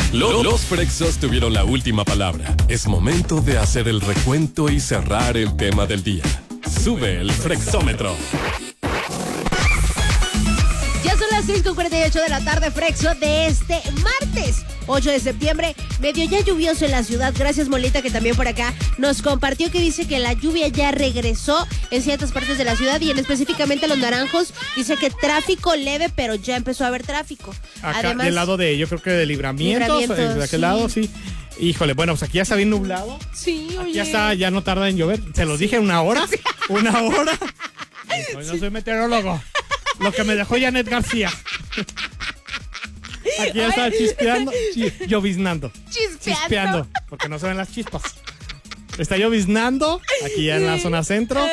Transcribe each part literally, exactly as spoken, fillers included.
Lo- Los Frexos tuvieron la última palabra. Es momento de hacer el recuento y cerrar el tema del día. Sube el Frexómetro. Ya son las seis con cuarenta y ocho de la tarde, Frexo, de este martes, ocho de septiembre. Medio ya lluvioso en la ciudad. Gracias, Molita, que también por acá nos compartió que dice que la lluvia ya regresó en ciertas partes de la ciudad y en específicamente Los Naranjos. Dice que tráfico leve, pero ya empezó a haber tráfico. Acá, Además, del lado de, yo creo que de Libramientos, Libramientos, eh, de aquel sí. lado, sí. Híjole, bueno, pues aquí ya está bien nublado. Sí, oye. Aquí ya está, ya no tarda en llover. Se los dije, ¿una hora? ¿Una hora? Pues no soy meteorólogo. Lo que me dejó Janet García. Aquí ya está chispeando, chi- lloviznando. Chispeando. Chispeando, porque no se ven las chispas. Está lloviznando aquí ya en la zona centro.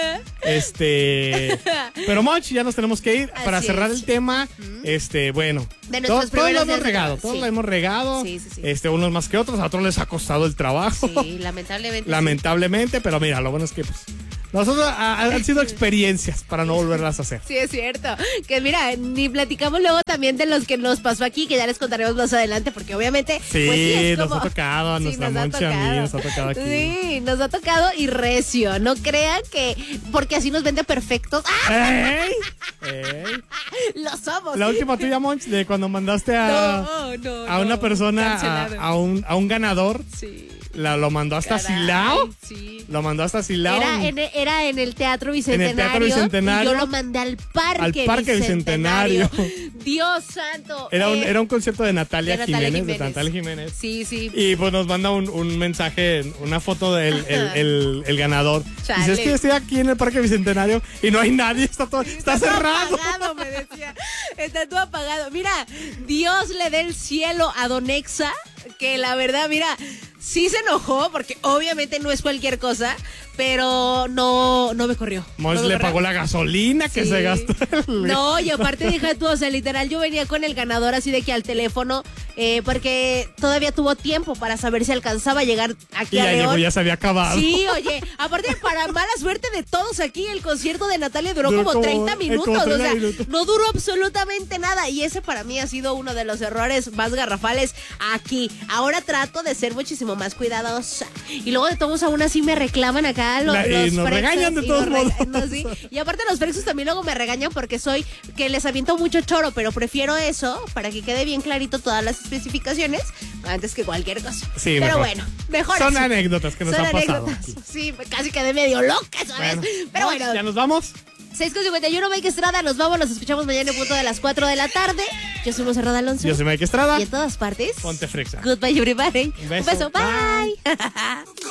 Este, pero Monch, ya nos tenemos que ir. Así Para cerrar es. el tema. Este, bueno, De todo- nuestros todos lo primeros hemos días de regado, trabajo, todos sí. lo hemos regado. Sí, sí, sí. Este, unos más que otros, a otros les ha costado el trabajo. Sí, lamentablemente. Lamentablemente, pero mira, lo bueno es que pues nosotros a- han sido experiencias para no volverlas a hacer. Sí, es cierto. Que mira, ni platicamos luego también de los que nos pasó aquí, que ya les contaremos más adelante, porque obviamente. Sí, pues sí, es nos como- ha tocado a Sí, nuestra nos ha Moncha, a mí, tocado. nos ha tocado aquí. Sí, nos ha tocado y recio. No crean que porque así nos vende perfectos. ¡Ah! ¡Ey! ¡Ey! Lo somos. La última tuya, Monch, de cuando mandaste a, No, no, a una no. persona, a, Cancelado. a un, a un ganador, Sí. la, lo mandó hasta Caray, Silao. Sí. Lo mandó hasta Silao. Era en, era en el Teatro Bicentenario. Teatro Bicentenario. Y yo lo mandé al Parque Al Parque Bicentenario. Dios santo. Era un, eh, era un concierto de Natalia, de Natalia Jiménez, de Jiménez. Natalia Jiménez. Sí, sí. Y pues nos manda un, un mensaje, una foto del el, el, el ganador. Chale. Dice, es que yo estoy aquí en el Parque Bicentenario y no hay nadie, está todo, está, todo cerrado. apagado, me decía. Está todo apagado. Mira, Dios le dé el cielo a Don Exa, que la verdad, mira, sí se enojó, porque obviamente no es cualquier cosa, pero no, no me corrió. Mons No me le corrió. pagó la gasolina que Sí. se gastó. el- No, y aparte deja tú, o sea, literal, yo venía con el ganador así de que al teléfono, eh, porque todavía tuvo tiempo para saber si alcanzaba a llegar aquí Y a ya llegó, León. ya se había acabado. Sí, oye, aparte para mala suerte de todos aquí, el concierto de Natalia duró, Duró como, como- treinta eh, minutos, como o treinta sea, minutos. no duró absolutamente nada y ese para mí ha sido uno de los errores más garrafales aquí. Ahora trato de ser muchísimo más cuidadosa y luego de todos aún así me reclaman acá los, La- y los nos frexos regañan de y todos nos rega- modos. no, sí. Y aparte los frexos también luego me regañan porque soy que les aviento mucho choro, pero prefiero eso para que quede bien clarito todas las especificaciones antes que cualquier cosa. Sí, pero mejor. bueno, mejor Son así. anécdotas que nos Son han pasado. anécdotas. aquí. Sí, casi quedé medio loca, ¿sabes? Bueno, Pero Monch, bueno, ya nos vamos. seis con cincuenta y uno, Mike Estrada, nos vamos, nos escuchamos mañana en punto de las cuatro de la tarde. Yo soy Monserrada Alonso. Yo soy Mike Estrada. Y en todas partes. Ponte frexa. Goodbye, everybody. Un beso. Un beso, bye.